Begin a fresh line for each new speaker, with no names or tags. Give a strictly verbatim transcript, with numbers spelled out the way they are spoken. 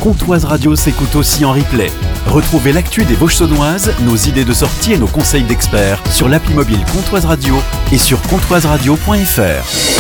Comtoise Radio s'écoute aussi en replay. Retrouvez l'actu des Vosges saunoises, nos idées de sortie et nos conseils d'experts sur l'appli mobile Comtoise Radio et sur comtoise radio point f r.